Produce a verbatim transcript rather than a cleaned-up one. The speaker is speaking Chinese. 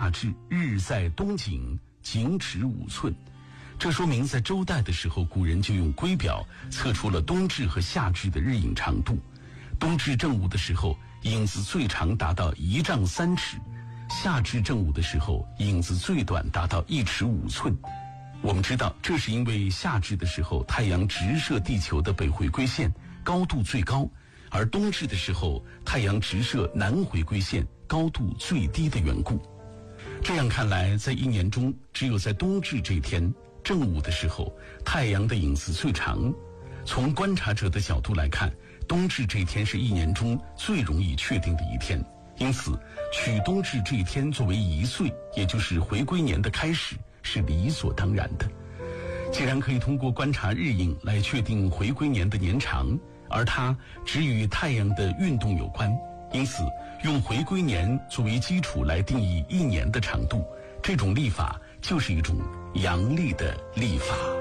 夏至，日在东经，经尺五寸。这说明在周代的时候，古人就用龟表测出了冬至和夏至的日影长度。冬至正午的时候，影子最长达到一丈三尺；夏至正午的时候，影子最短达到一尺五寸。我们知道，这是因为夏至的时候，太阳直射地球的北回归线高度最高，而冬至的时候，太阳直射南回归线高度最低的缘故。这样看来，在一年中，只有在冬至这天正午的时候，太阳的影子最长。从观察者的角度来看，冬至这天是一年中最容易确定的一天，因此取冬至这一天作为一岁，也就是回归年的开始，是理所当然的。既然可以通过观察日影来确定回归年的年长，而它只与太阳的运动有关，因此用回归年作为基础来定义一年的长度，这种历法就是一种阳历的历法。